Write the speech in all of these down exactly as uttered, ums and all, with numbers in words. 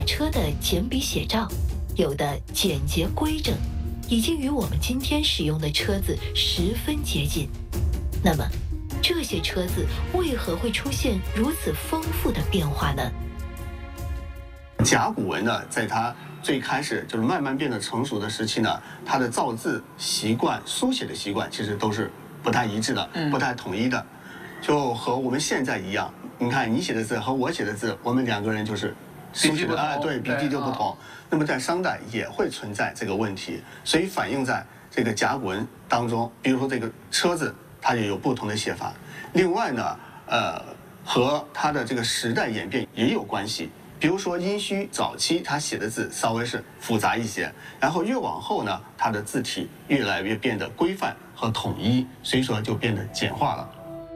车的简笔写照，有的简洁规整，已经与我们今天使用的车子十分接近。那么，这些车子为何会出现如此丰富的变化呢？ 甲骨文呢，在它最开始就是慢慢变得成熟的时期呢，它的造字习惯、书写的习惯其实都是不太一致的，不太统一的，就和我们现在一样。你看，你写的字和我写的字，我们两个人就是书写的啊，对，笔迹就不同。那么在商代也会存在这个问题，所以反映在这个甲骨文当中，比如说这个车字，它也有不同的写法。另外呢，呃，和它的这个时代演变也有关系。比如说殷墟早期他写的字稍微是复杂一些，然后越往后呢，它的字体越来越变得规范和统一，所以说就变得简化了。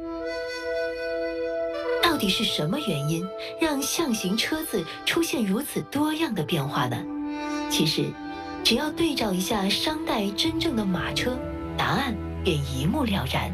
到底是什么原因让象形车子出现如此多样的变化呢？其實只要對照一下商代真正的馬車，答案便一目了然。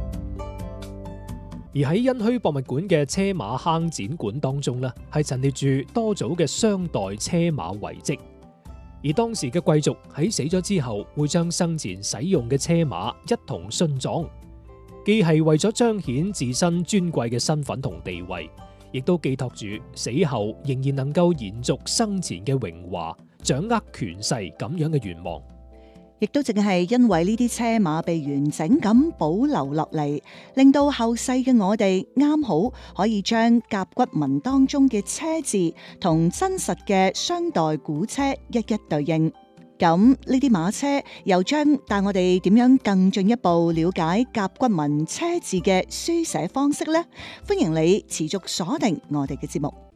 而喺殷墟博物館嘅車馬坑展館當中呢，係陳列住多組嘅商代車馬遺跡。而當時嘅貴族喺死咗之後，會將生前使用嘅車馬一同殉葬，既係為咗彰顯自身尊貴嘅身份同地位，亦都寄託住死後仍然能夠延續生前嘅榮華，掌握權勢咁樣嘅願望。 亦都淨係因為呢啲車馬被完整咁保留落嚟，令到後世嘅我哋啱好可以將甲骨文當中嘅車字同真實嘅商代古車一一對應。咁呢啲馬車又將帶我哋點樣更進一步了解甲骨文車字嘅書寫方式呢？歡迎你持續鎖定我哋嘅節目。